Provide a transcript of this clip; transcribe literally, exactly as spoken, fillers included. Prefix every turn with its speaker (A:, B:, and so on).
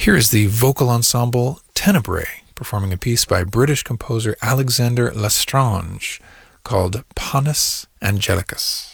A: Here is the vocal ensemble Tenebrae performing a piece by British composer Alexander Lestrange called Panis Angelicus.